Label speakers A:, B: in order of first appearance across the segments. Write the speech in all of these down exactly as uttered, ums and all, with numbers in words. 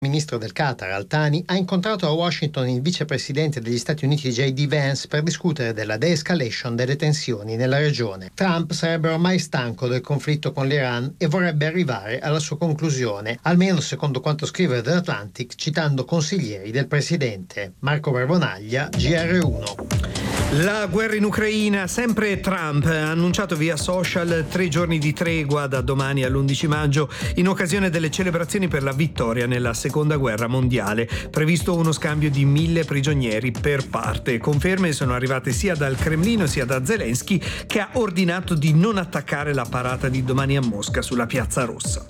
A: Il ministro del Qatar, Al-Thani, ha incontrato a Washington il vicepresidente degli Stati Uniti J D Vance per discutere della de-escalation delle tensioni nella regione. Trump sarebbe ormai stanco del conflitto con l'Iran e vorrebbe arrivare alla sua conclusione, almeno secondo quanto scrive The Atlantic citando consiglieri del presidente. Marco Barbonaglia, G R uno.
B: La guerra in Ucraina, sempre Trump ha annunciato via social tre giorni di tregua da domani all'undici maggio in occasione delle celebrazioni per la vittoria nella seconda guerra mondiale. Previsto uno scambio di mille prigionieri per parte. Conferme sono arrivate sia dal Cremlino sia da Zelensky, che ha ordinato di non attaccare la parata di domani a Mosca sulla Piazza Rossa.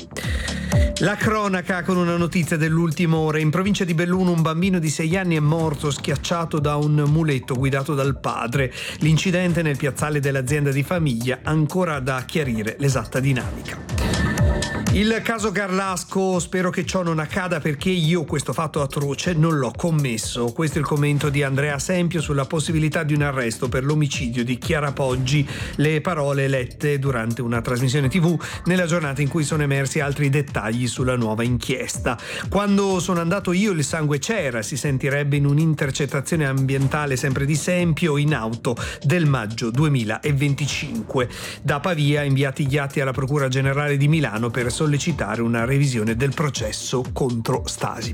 B: La cronaca con una notizia dell'ultima ora. In provincia di Belluno un bambino di sei anni è morto schiacciato da un muletto guidato dal padre. L'incidente nel piazzale dell'azienda di famiglia, ancora da chiarire l'esatta dinamica. Il caso Garlasco, spero che ciò non accada perché io questo fatto atroce non l'ho commesso. Questo è il commento di Andrea Sempio sulla possibilità di un arresto per l'omicidio di Chiara Poggi. Le parole lette durante una trasmissione tivù nella giornata in cui sono emersi altri dettagli sulla nuova inchiesta. Quando sono andato io il sangue c'era, si sentirebbe in un'intercettazione ambientale sempre di Sempio in auto del maggio duemilaventicinque. Da Pavia inviati gli atti alla Procura Generale di Milano per sollecitare una revisione del processo contro Stasi.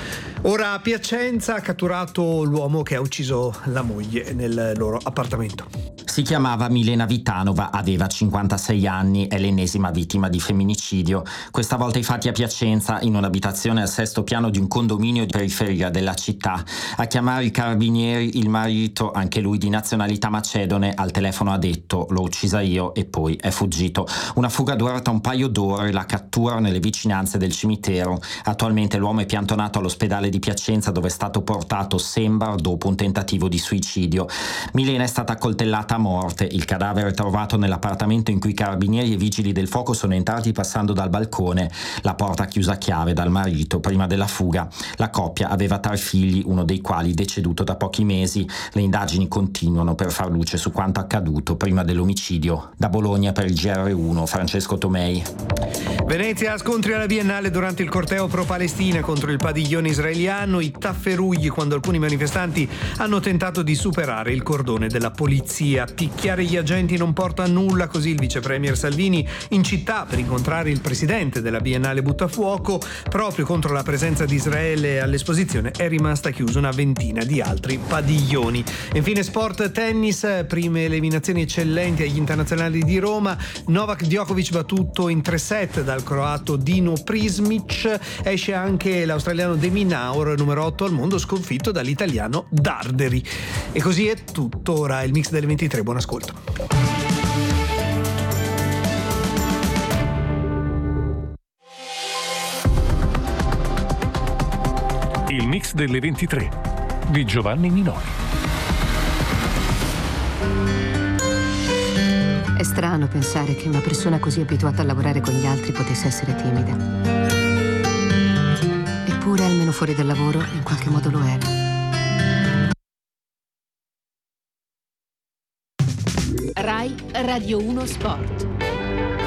B: Ora a Piacenza ha catturato l'uomo che ha ucciso la moglie nel loro appartamento.
C: Si chiamava Milena Vitanova, aveva cinquantasei anni, è l'ennesima vittima di femminicidio. Questa volta i fatti a Piacenza, in un'abitazione al sesto piano di un condominio di periferia della città. A chiamare i carabinieri il marito, anche lui di nazionalità macedone, al telefono ha detto l'ho uccisa io e poi è fuggito. Una fuga durata un paio d'ore, la cattura nelle vicinanze del cimitero. Attualmente l'uomo è piantonato all'ospedale di Piacenza dove è stato portato, sembra, dopo un tentativo di suicidio. Milena è stata accoltellata a morte. Il cadavere è trovato nell'appartamento in cui carabinieri e vigili del fuoco sono entrati passando dal balcone, la porta chiusa a chiave dal marito prima della fuga. La coppia aveva tre figli, uno dei quali deceduto da pochi mesi. Le indagini continuano per far luce su quanto accaduto prima dell'omicidio. Da Bologna per il G R uno, Francesco Tomei.
B: Venezia, scontri alla Biennale durante il corteo pro-Palestina contro il padiglione israeliano, i tafferugli quando alcuni manifestanti hanno tentato di superare il cordone della polizia. Picchiare gli agenti non porta a nulla, così il vice premier Salvini in città per incontrare il presidente della Biennale Buttafuoco. Proprio contro la presenza di Israele all'esposizione è rimasta chiusa una ventina di altri padiglioni. Infine sport, tennis, prime eliminazioni eccellenti agli internazionali di Roma. Novak Djokovic battuto in tre set dal croato Dino Prismic. Esce anche l'australiano De Minaur, numero otto al mondo, sconfitto dall'italiano Darderi. E così è tutto. Ora il mix delle ventitré. Buon ascolto.
D: Il mix delle ventitré di Giovanni Minori.
E: È strano pensare che una persona così abituata a lavorare con gli altri potesse essere timida. Eppure, almeno fuori dal lavoro, in qualche modo lo era.
F: Rai Radio uno Sport.